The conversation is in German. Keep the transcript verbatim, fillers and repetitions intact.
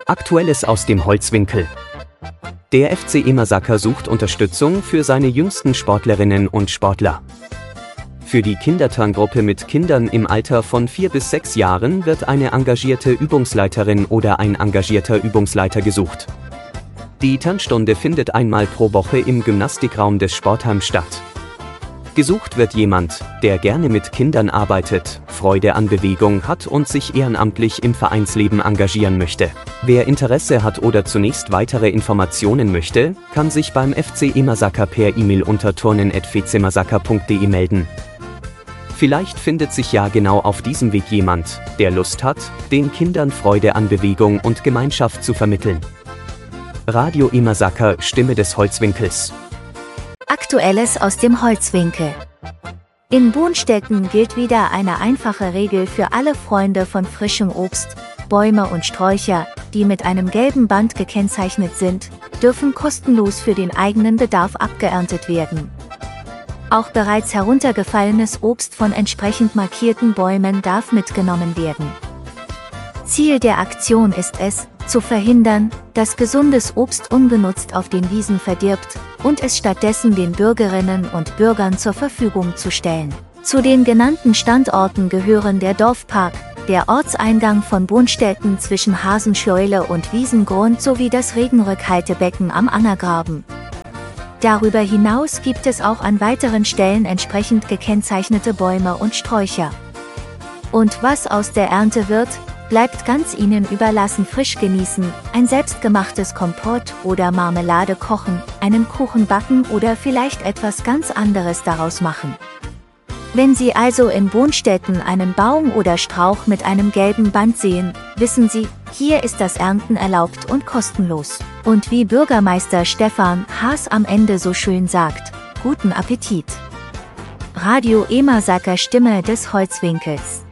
Aktuelles aus dem Holzwinkel. Der F C Emersaker sucht Unterstützung für seine jüngsten Sportlerinnen und Sportler. Für die Kinderturngruppe mit Kindern im Alter von vier bis sechs Jahren wird eine engagierte Übungsleiterin oder ein engagierter Übungsleiter gesucht. Die Turnstunde findet einmal pro Woche im Gymnastikraum des Sportheims statt. Gesucht wird jemand, der gerne mit Kindern arbeitet, Freude an Bewegung hat und sich ehrenamtlich im Vereinsleben engagieren möchte. Wer Interesse hat oder zunächst weitere Informationen möchte, kann sich beim F C Emersaker per E-Mail unter turnen at f c emersaker punkt de melden. Vielleicht findet sich ja genau auf diesem Weg jemand, der Lust hat, den Kindern Freude an Bewegung und Gemeinschaft zu vermitteln. Radio Emersaker, Stimme des Holzwinkels. Aktuelles aus dem Holzwinkel. In Bohnstetten gilt wieder eine einfache Regel für alle Freunde von frischem Obst. Bäume und Sträucher, die mit einem gelben Band gekennzeichnet sind, dürfen kostenlos für den eigenen Bedarf abgeerntet werden. Auch bereits heruntergefallenes Obst von entsprechend markierten Bäumen darf mitgenommen werden. Ziel der Aktion ist es, zu verhindern, dass gesundes Obst unbenutzt auf den Wiesen verdirbt und es stattdessen den Bürgerinnen und Bürgern zur Verfügung zu stellen. Zu den genannten Standorten gehören der Dorfpark, der Ortseingang von Bohnstetten zwischen Hasenscheule und Wiesengrund sowie das Regenrückhaltebecken am Angergraben. Darüber hinaus gibt es auch an weiteren Stellen entsprechend gekennzeichnete Bäume und Sträucher. Und was aus der Ernte wird, bleibt ganz Ihnen überlassen. Frisch genießen, ein selbstgemachtes Kompott oder Marmelade kochen, einen Kuchen backen oder vielleicht etwas ganz anderes daraus machen. Wenn Sie also in Bohnstetten einen Baum oder Strauch mit einem gelben Band sehen, wissen Sie, hier ist das Ernten erlaubt und kostenlos. Und wie Bürgermeister Stefan Haas am Ende so schön sagt, guten Appetit. Radio Emersaker, Stimme des Holzwinkels.